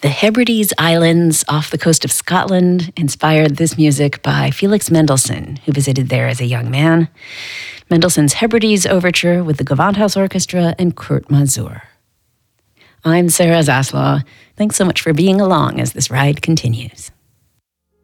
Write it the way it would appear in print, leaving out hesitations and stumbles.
The Hebrides Islands off the coast of Scotland inspired this music by Felix Mendelssohn, who visited there as a young man. Mendelssohn's Hebrides Overture with the Gewandhaus Orchestra and Kurt Masur. I'm Sarah Zaslaw. Thanks so much for being along as this ride continues.